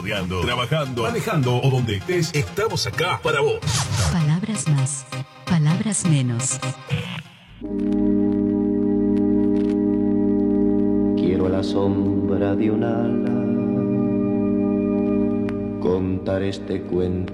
estudiando, trabajando, manejando o donde estés, estamos acá para vos. Palabras más, palabras menos. Quiero a la sombra de un ala contar este cuento